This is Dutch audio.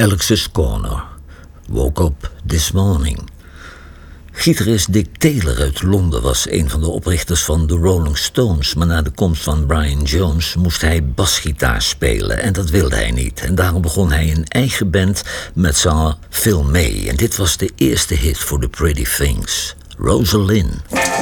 Alex's Corner. Woke up this morning. Gitarist Dick Taylor uit Londen was een van de oprichters van de Rolling Stones, maar na de komst van Brian Jones moest hij basgitaar spelen en dat wilde hij niet. En daarom begon hij een eigen band met zanger Phil May. En dit was de eerste hit voor The Pretty Things, Rosalind.